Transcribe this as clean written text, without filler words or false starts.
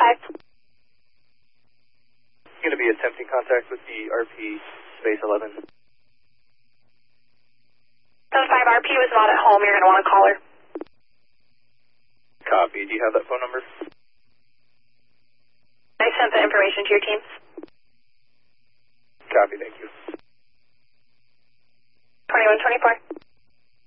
Going to be attempting contact with the RP space 11. 75 RP was not at home. You're going to want to call her. Copy. Do you have that phone number? I sent the information to your teams. Copy. Thank you. 2124.